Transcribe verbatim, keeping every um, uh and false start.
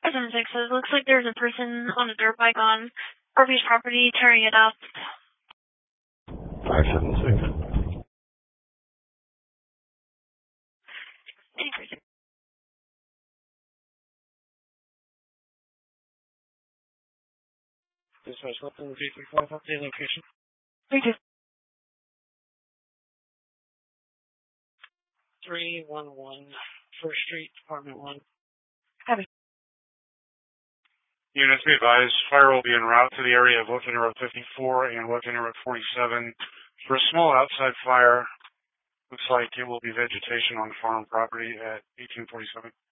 Seven six says, looks like there's a person on a dirt bike on Harvey's property tearing it up. Five seven six. Dispatch, what the three three five update location? Three two. Three one one First Street, Apartment One. Copy. Units be advised, fire will be en route to the area of Woodfin Road fifty-four and Woodfin Road forty-seven for a small outside fire. Looks like it will be vegetation on farm property at eighteen forty-seven.